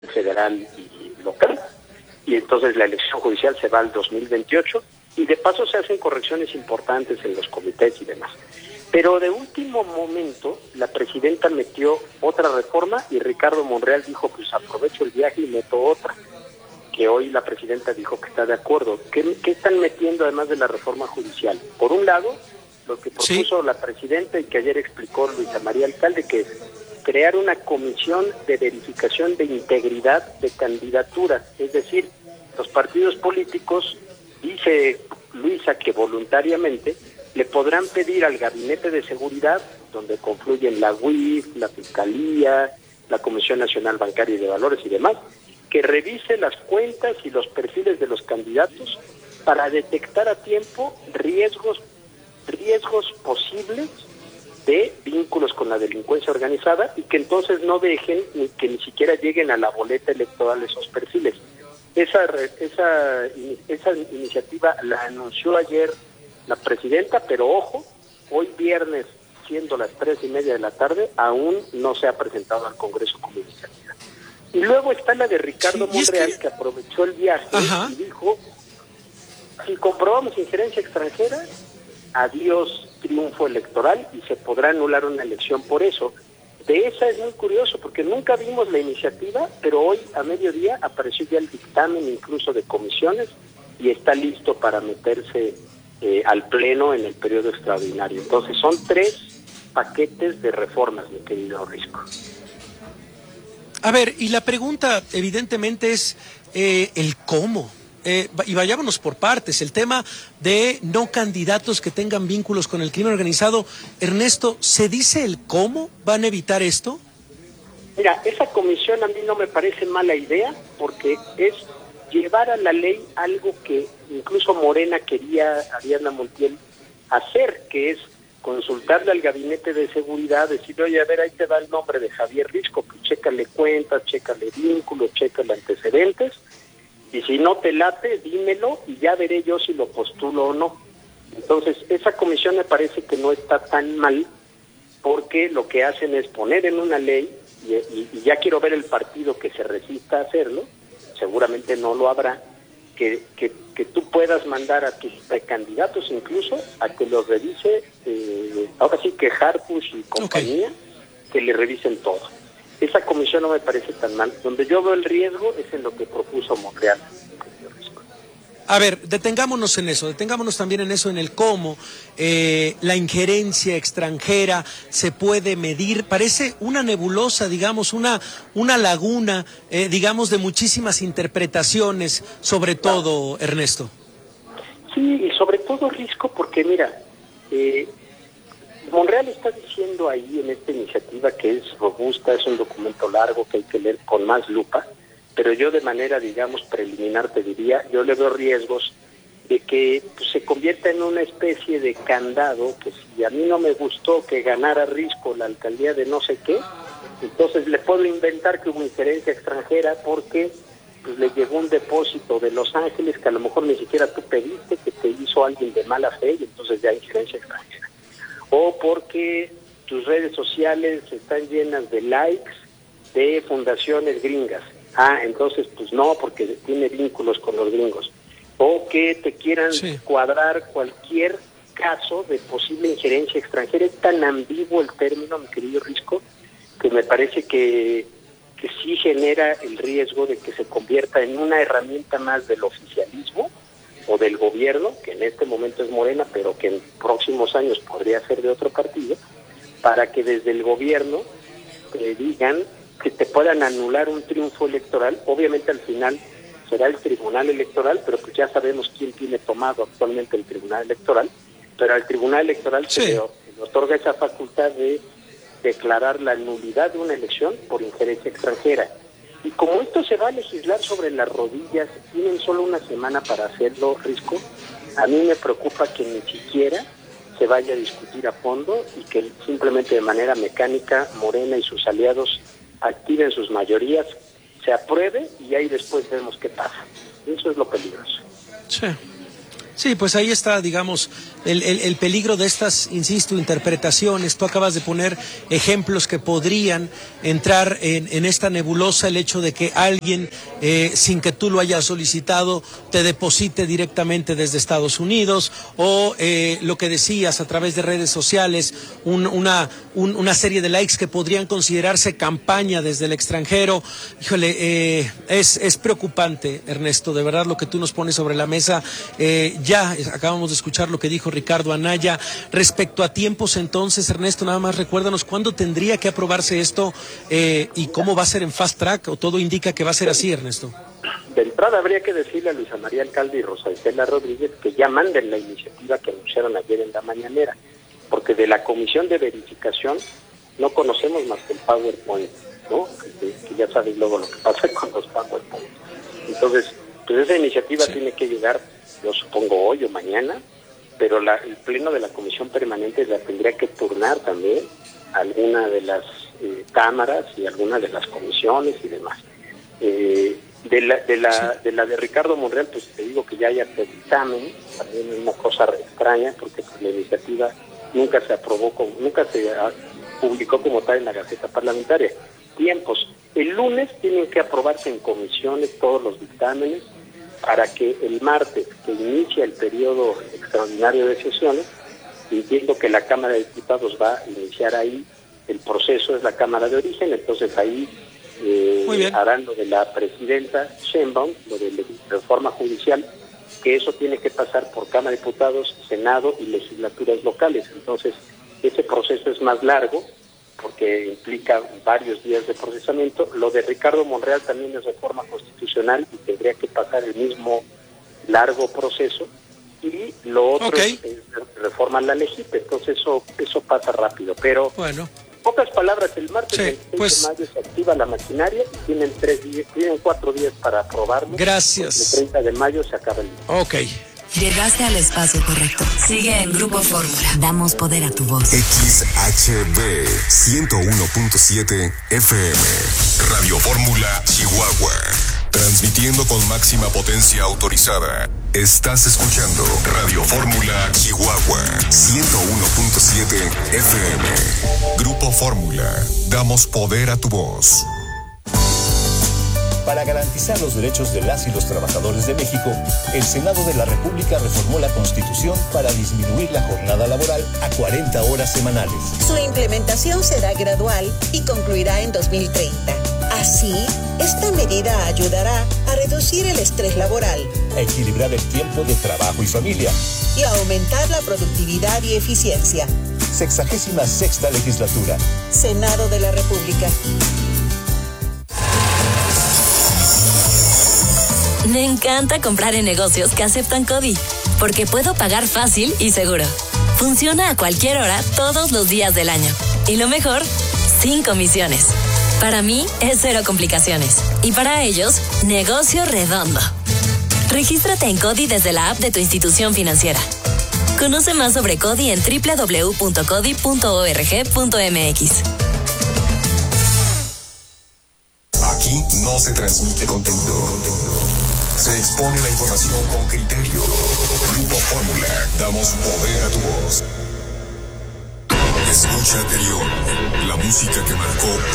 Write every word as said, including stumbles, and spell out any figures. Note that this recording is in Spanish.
federal y local, y entonces la elección judicial se va al dos mil veintiocho, y de paso se hacen correcciones importantes en los comités y demás. Pero de último momento, la presidenta metió otra reforma y Ricardo Monreal dijo, pues aprovecho el viaje y meto otra, que hoy la presidenta dijo que está de acuerdo. ¿Qué, qué están metiendo además de la reforma judicial? Por un lado, lo que propuso sí. la presidenta y que ayer explicó Luisa María Alcalde, que es crear una comisión de verificación de integridad de candidaturas, es decir, los partidos políticos, dice Luisa que voluntariamente le podrán pedir al Gabinete de Seguridad, donde confluyen la U I F, la Fiscalía, la Comisión Nacional Bancaria y de Valores y demás, que revise las cuentas y los perfiles de los candidatos para detectar a tiempo riesgos, riesgos posibles de vínculos con la delincuencia organizada y que entonces no dejen ni que ni siquiera lleguen a la boleta electoral esos perfiles. Esa, esa, esa iniciativa la anunció ayer la presidenta, pero ojo, hoy viernes, siendo las tres y media de la tarde, aún no se ha presentado al Congreso como iniciativa. Y luego está la de Ricardo sí, Monreal, que... que aprovechó el viaje Ajá. y dijo, si comprobamos injerencia extranjera, adiós triunfo electoral y se podrá anular una elección por eso. De esa es muy curioso, porque nunca vimos la iniciativa, pero hoy a mediodía apareció ya el dictamen incluso de comisiones y está listo para meterse eh, al pleno en el periodo extraordinario. Entonces son tres paquetes de reformas, mi querido Risco. A ver, y la pregunta evidentemente es eh, el cómo. Eh, y vayámonos por partes, el tema de no candidatos que tengan vínculos con el crimen organizado. Ernesto, ¿se dice el cómo van a evitar esto? Mira, esa comisión a mí no me parece mala idea, porque es llevar a la ley algo que incluso Morena quería, Ariadna Montiel, hacer, que es consultarle al Gabinete de Seguridad, decir, oye, a ver, ahí te da el nombre de Javier Risco, pues chécale cuentas, chécale vínculos, chécale antecedentes, y si no te late, dímelo y ya veré yo si lo postulo o no. Entonces, esa comisión me parece que no está tan mal, porque lo que hacen es poner en una ley, y, y, y ya quiero ver el partido que se resista a hacerlo, seguramente no lo habrá, que, que, que tú puedas mandar a tus precandidatos incluso a que los revise, eh, ahora sí que Harfuch y compañía, okay. que le revisen todo. Esa comisión no me parece tan mal. Donde yo veo el riesgo es en lo que propuso Monreal. A ver, detengámonos en eso, detengámonos también en eso, en el cómo eh, la injerencia extranjera se puede medir. Parece una nebulosa, digamos, una, una laguna, eh, digamos, de muchísimas interpretaciones, sobre todo, Ernesto. Sí, y sobre todo Risco, porque mira, eh, Monreal está diciendo ahí en esta iniciativa que es robusta, es un documento largo que hay que leer con más lupa, pero yo de manera, digamos, preliminar te diría, yo le veo riesgos de que pues, se convierta en una especie de candado, que si a mí no me gustó que ganara Risco la alcaldía de no sé qué, entonces le puedo inventar que hubo injerencia extranjera porque pues, le llegó un depósito de Los Ángeles que a lo mejor ni siquiera tú pediste, que te hizo alguien de mala fe y entonces ya hay injerencia extranjera. O porque tus redes sociales están llenas de likes de fundaciones gringas. Ah, entonces pues no, porque tiene vínculos con los gringos. O que te quieran sí. cuadrar cualquier caso de posible injerencia extranjera. Es tan ambiguo el término, mi querido Risco, que me parece que, que sí genera el riesgo de que se convierta en una herramienta más del oficialismo o del gobierno, que en este momento es Morena, pero que en próximos años podría ser de otro partido, para que desde el gobierno eh, digan que te puedan anular un triunfo electoral. Obviamente al final será el Tribunal Electoral, pero pues ya sabemos quién tiene tomado actualmente el Tribunal Electoral, pero al Tribunal Electoral sí. se, le, se le otorga esa facultad de declarar la nulidad de una elección por injerencia extranjera. Y como esto se va a legislar sobre las rodillas, tienen solo una semana para hacerlo, Risco, a mí me preocupa que ni siquiera se vaya a discutir a fondo y que simplemente de manera mecánica Morena y sus aliados activen sus mayorías, se apruebe y ahí después vemos qué pasa. Eso es lo peligroso. Sí, sí, pues ahí está, digamos, el, el, el peligro de estas, insisto, interpretaciones. Tú acabas de poner ejemplos que podrían entrar en, en esta nebulosa, el hecho de que alguien, eh, sin que tú lo hayas solicitado, te deposite directamente desde Estados Unidos, o eh, lo que decías a través de redes sociales, un, una, un, una serie de likes que podrían considerarse campaña desde el extranjero. Híjole, eh, es, es preocupante, Ernesto, de verdad lo que tú nos pones sobre la mesa. Eh, ya acabamos de escuchar lo que dijo Ricardo Anaya. Respecto a tiempos, entonces, Ernesto, nada más recuérdanos cuándo tendría que aprobarse esto eh, y cómo va a ser en fast track, o todo indica que va a ser así, Ernesto. De entrada habría que decirle a Luisa María Alcalde y Rosa Isela Rodríguez que ya manden la iniciativa que anunciaron ayer en la mañanera, porque de la comisión de verificación no conocemos más que el PowerPoint, ¿no? Que, que ya sabes luego lo que pasa con los PowerPoint. Entonces, pues esa iniciativa sí tiene que llegar, yo supongo hoy o mañana, pero la, el pleno de la comisión permanente la tendría que turnar también a alguna de las eh, cámaras y alguna de las comisiones y demás. Eh, de la de la sí. de la de Ricardo Monreal, pues te digo que ya hay hasta dictamen, también es una cosa extraña, porque pues, la iniciativa nunca se aprobó, con, nunca se a, publicó como tal en la Gaceta Parlamentaria. Tiempos, el lunes tienen que aprobarse en comisiones todos los dictámenes para que el martes, que inicia el periodo extraordinario de sesiones, entiendo que la Cámara de Diputados va a iniciar ahí el proceso, es la Cámara de Origen, entonces ahí eh, harán lo de la presidenta Sheinbaum, lo de la reforma judicial, que eso tiene que pasar por Cámara de Diputados, Senado y legislaturas locales. Entonces, ese proceso es más largo, porque implica varios días de procesamiento. Lo de Ricardo Monreal también es reforma constitucional y tendría que pasar el mismo largo proceso. Y lo otro okay. es, es reforma a la LEGIP, entonces eso eso pasa rápido. Pero, bueno, pocas palabras, el martes sí, veintiséis pues, de mayo se activa la maquinaria y tienen tres días, tienen cuatro días para aprobarlo. Gracias. El treinta de mayo se acaba el día. Ok. Llegaste al espacio correcto. Sigue en Grupo Fórmula. Damos poder a tu voz. X H B ciento uno punto siete F M. Radio Fórmula Chihuahua. Transmitiendo con máxima potencia autorizada. Estás escuchando Radio Fórmula Chihuahua ciento uno punto siete F M. Grupo Fórmula. Damos poder a tu voz. Para garantizar los derechos de las y los trabajadores de México, el Senado de la República reformó la Constitución para disminuir la jornada laboral a cuarenta horas semanales. Su implementación será gradual y concluirá en dos mil treinta. Así, esta medida ayudará a reducir el estrés laboral, a equilibrar el tiempo de trabajo y familia y a aumentar la productividad y eficiencia. Sexagésima sexta legislatura. Senado de la República. Me encanta comprar en negocios que aceptan CODI, porque puedo pagar fácil y seguro. Funciona a cualquier hora, todos los días del año. Y lo mejor, sin comisiones. Para mí, es cero complicaciones. Y para ellos, negocio redondo. Regístrate en CODI desde la app de tu institución financiera. Conoce más sobre CODI en doble u doble u doble u punto codi punto org punto m x. Aquí no se transmite contenido. Se expone la información con criterio. Grupo Fórmula. Damos poder a tu voz. Escucha anterior. La música que marcó